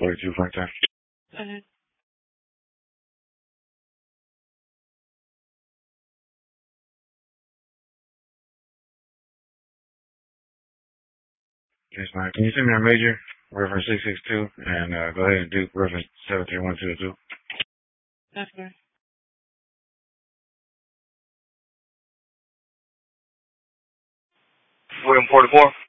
42 flight time. Uh-huh. Yes, ma'am. Can you send me a major, reference 662, and go ahead and do reference 73122? That's good. William 44.